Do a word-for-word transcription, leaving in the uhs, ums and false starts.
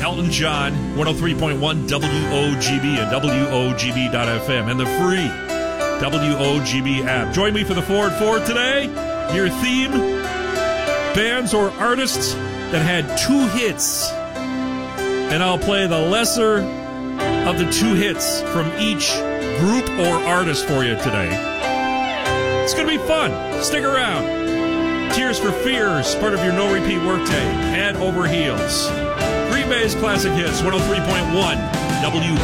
Elton John, one oh three point one W O G B and W O G B dot F M and the free W O G B app. Join me for the four at four today. Your theme, bands or artists that had two hits. And I'll play the lesser of the two hits from each group or artist for you today. It's going to be fun. Stick around. Tears for Fears, part of your no-repeat workday. Head Over Heels. Green Bay's Classic Hits, one oh three point one W